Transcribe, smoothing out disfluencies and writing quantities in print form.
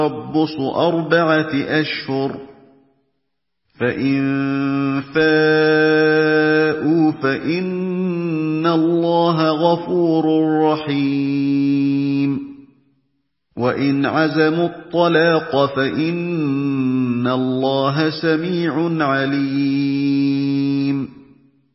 تَرَبُّصُ 4 أَشْهُرٍ ۖ فَإِن فَاءُوا فَإِنَّ اللَّهَ غَفُورٌ رَّحِيمٌ وَإِنْ عَزَمُوا الطَّلَاقَ فَإِنَّ اللَّهَ سَمِيعٌ عَلِيمٌ